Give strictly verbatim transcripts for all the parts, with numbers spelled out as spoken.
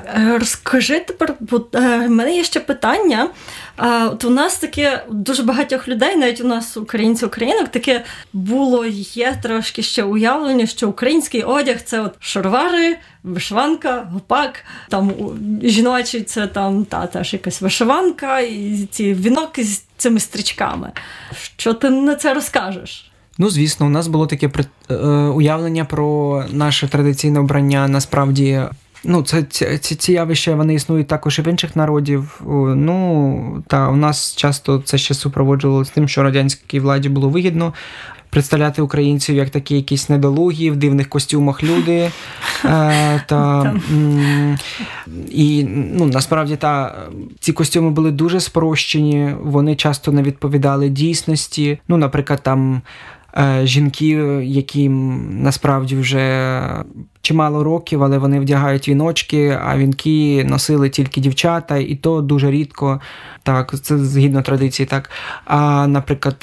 Розкажи тепер, бо в мене є ще питання. От у нас таке, дуже багатьох людей, навіть у нас українців-українок, таке було, є трошки ще уявлення, що український одяг – це от шаровари, вишиванка, гопак, там жіночий – це там та, теж якась вишиванка і ці вінок з цими стрічками. Що ти на це розкажеш? Ну, звісно, у нас було таке уявлення про наше традиційне вбрання, насправді. Ну, це, ці, ці явища, вони існують також і в інших народів. Ну, та у нас часто це ще супроводжувалося тим, що радянській владі було вигідно представляти українців як такі якісь недолугі, в дивних костюмах люди. Е, та, м, і, ну, насправді, та, ці костюми були дуже спрощені, вони часто не відповідали дійсності. Ну, наприклад, там жінки, яким насправді вже чимало років, але вони вдягають віночки, а вінки носили тільки дівчата, і то дуже рідко. Так, це згідно традиції, так. А, наприклад,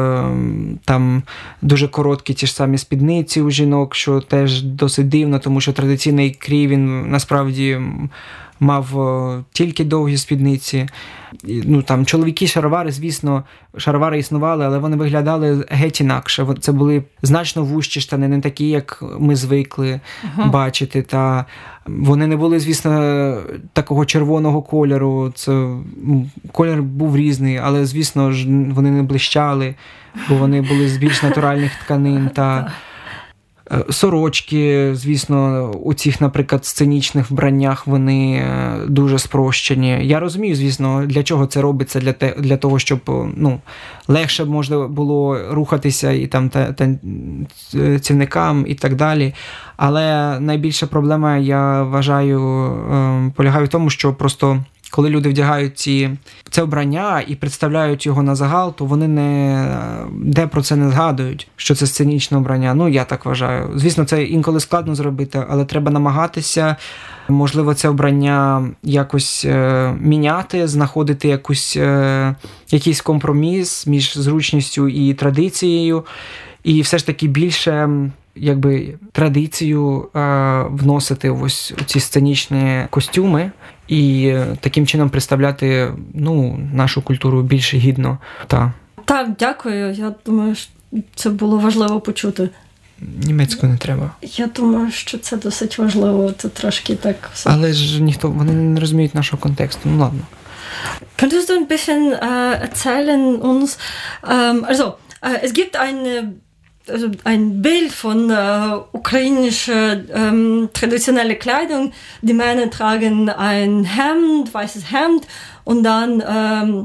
там дуже короткі ті ж самі спідниці у жінок, що теж досить дивно, тому що традиційний крій, він насправді мав тільки довгі спідниці. Ну, там, чоловіки шаровари, звісно, шаровари існували, але вони виглядали геть інакше. Це були значно вужчі штани, не такі, як ми звикли uh-huh. бачити. Та вони не були, звісно, такого червоного кольору. Це, колір був різний, але, звісно ж, вони не блищали, бо вони були з більш натуральних тканин. Та сорочки, звісно, у цих, наприклад, сценічних вбраннях вони дуже спрощені. Я розумію, звісно, для чого це робиться, для, те, для того, щоб, ну, легше можна було рухатися і там танцівникам і так далі. Але найбільша проблема, я вважаю, полягає в тому, що просто коли люди вдягають ці, це вбрання і представляють його на загал, то вони не, де про це не згадують, що це сценічне вбрання. Ну, я так вважаю. Звісно, це інколи складно зробити, але треба намагатися, можливо, це вбрання якось е, міняти, знаходити якусь, е, якийсь компроміс між зручністю і традицією, і все ж таки більше, якби, традицію е, вносити ось у ці сценічні костюми і таким чином представляти, ну, нашу культуру більш гідно. Та. Так, дякую. Я думаю, що це було важливо почути. Німецьку не треба. Я думаю, що це досить важливо. Це трошки так... Але ж ніхто, вони не розуміють нашого контексту. Ну, ладно. Könntest du ein bisschen äh, erzählen uns, ähm, also, äh, es gibt eine Also ein Bild von äh, ukrainischer ähm, traditioneller Kleidung. Die Männer tragen ein Hemd, weißes Hemd und dann ähm,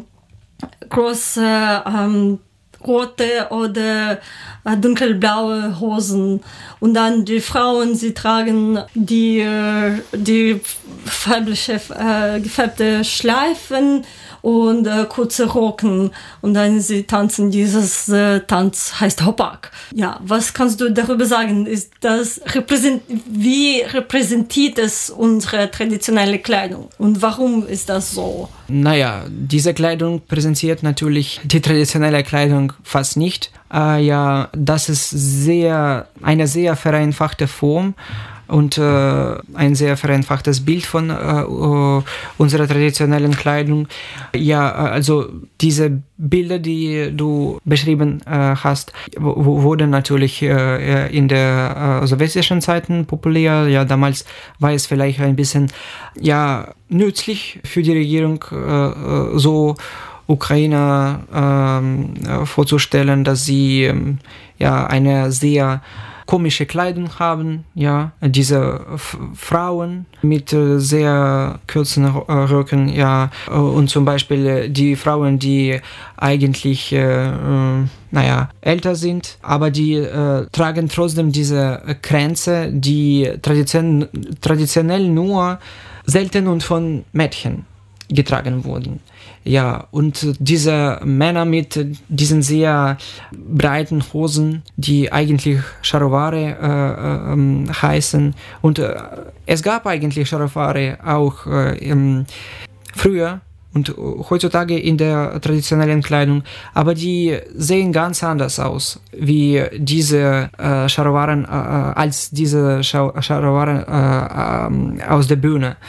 große ähm, rote oder äh, dunkelblaue Hosen. Und dann die Frauen, sie tragen die, äh, die farbliche, äh, gefärbte Schleifen und äh, kurze Rocken. Und dann sie tanzen, dieses äh, Tanz heißt Hoppak. Ja, was kannst du darüber sagen? Ist das repräsent- wie repräsentiert es unsere traditionelle Kleidung? Und warum ist das so? Naja, diese Kleidung präsentiert natürlich die traditionelle Kleidung fast nicht. Äh, ja, das ist sehr, eine sehr vereinfachte Form und äh, ein sehr vereinfachtes Bild von äh, unserer traditionellen Kleidung. Ja, also diese Bilder, die du beschrieben äh, hast, w- wurden natürlich äh, in der äh, sowjetischen Zeiten populär. Ja, damals war es vielleicht ein bisschen, ja, nützlich für die Regierung, äh, so Ukrainer äh, vorzustellen, dass sie äh, ja eine sehr komische Kleidung haben, ja, diese F- Frauen mit äh, sehr kurzen äh, Röcken, ja, und zum Beispiel die Frauen, die eigentlich, äh, äh, naja, älter sind, aber die äh, tragen trotzdem diese Kränze, die tradition- traditionell nur selten und von Mädchen getragen wurden. Ja, und diese Männer mit diesen sehr breiten Hosen, die eigentlich Scharovare äh, äh, heißen. Und äh, es gab eigentlich Scharovare auch äh, ähm, früher und heutzutage in der traditionellen Kleidung, aber die sehen ganz anders aus, wie diese äh, Scharovaren, äh, als diese Scharovaren äh, äh, aus der Bühne.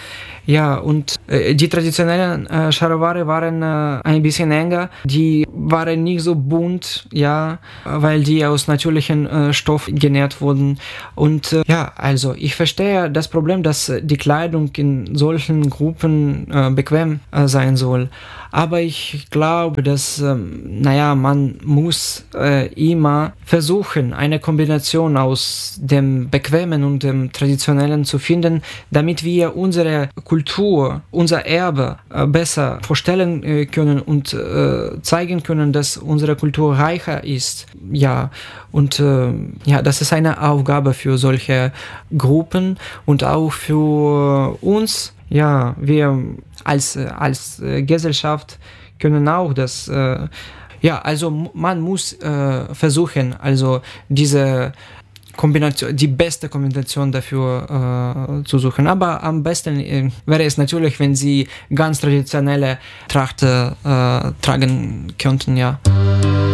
Ja, und äh, die traditionellen äh, Scharoware waren äh, ein bisschen enger. Die waren nicht so bunt, ja, weil die aus natürlichem äh, Stoff genäht wurden. Und äh, ja, also ich verstehe das Problem, dass die Kleidung in solchen Gruppen äh, bequem äh, sein soll. Aber ich glaube, dass, ähm, naja, man muss äh, immer versuchen, eine Kombination aus dem Bequemen und dem Traditionellen zu finden, damit wir unsere Kultur, unser Erbe äh, besser vorstellen äh, können und äh, zeigen können, dass unsere Kultur reicher ist. Ja, und äh, ja, das ist eine Aufgabe für solche Gruppen und auch für uns. Ja, wir als, als äh, Gesellschaft können auch das, äh, ja, also man muss äh, versuchen, also diese Kombination, die beste Kombination dafür äh, zu suchen. Aber am besten äh, wäre es natürlich, wenn sie ganz traditionelle Tracht äh, tragen könnten, ja.